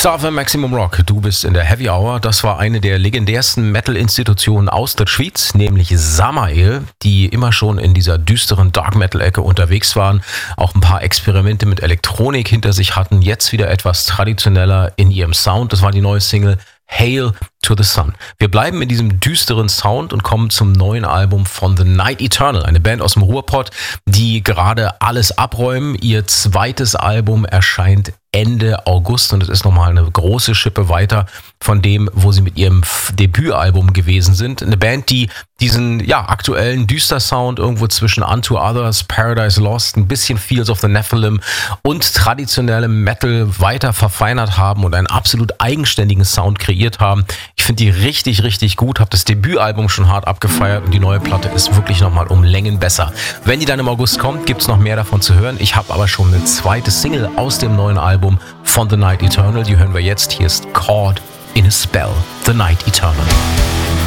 StarFM Maximum Rock, du bist in der Heavy Hour. Das war eine der legendärsten Metal-Institutionen aus der Schweiz, nämlich Samael, die immer schon in dieser düsteren Dark-Metal-Ecke unterwegs waren, auch ein paar Experimente mit Elektronik hinter sich hatten, jetzt wieder etwas traditioneller in ihrem Sound. Das war die neue Single Hail to the Sun. Wir bleiben in diesem düsteren Sound und kommen zum neuen Album von The Night Eternal, eine Band aus dem Ruhrpott, die gerade alles abräumen. Ihr zweites Album erscheint Ende August und es ist nochmal eine große Schippe weiter von dem, wo sie mit ihrem Debütalbum gewesen sind. Eine Band, die diesen aktuellen Düster-Sound irgendwo zwischen Unto Others, Paradise Lost, ein bisschen Fields of the Nephilim und traditionellem Metal weiter verfeinert haben und einen absolut eigenständigen Sound kreiert haben. Ich finde die richtig, richtig gut, habe das Debütalbum schon hart abgefeiert und die neue Platte ist wirklich nochmal um Längen besser. Wenn die dann im August kommt, gibt es noch mehr davon zu hören. Ich habe aber schon eine zweite Single aus dem neuen Album von The Night Eternal. Die hören wir jetzt. Hier ist Caught in a Spell, The Night Eternal.